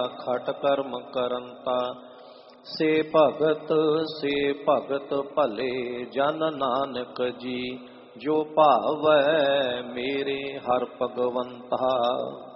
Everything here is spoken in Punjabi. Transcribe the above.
खट कर्म करंता। से भगत भले जन नानक जी, जो भावै मेरे हर भगवंता।